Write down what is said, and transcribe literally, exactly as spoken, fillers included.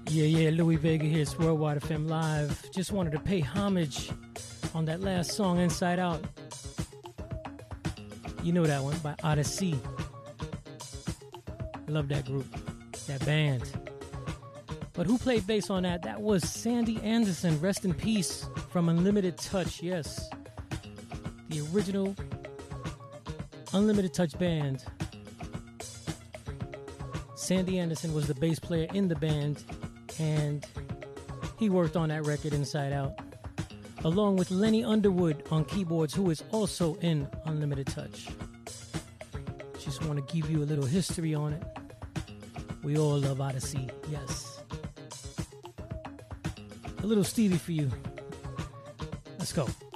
Yeah, yeah, Louis Vega here. It's Worldwide F M Live. Just wanted to pay homage on that last song, Inside Out. You know that one, by Odyssey. Love that group, that band. But who played bass on that? That was Sandy Anderson, rest in peace, from Unlimited Touch, yes. The original Unlimited Touch band. Sandy Anderson was the bass player in the band, and he worked on that record Inside Out, along with Lenny Underwood on keyboards, who is also in Unlimited Touch. Just want to give you a little history on it. We all love Odyssey, yes. A little Stevie for you. Let's go.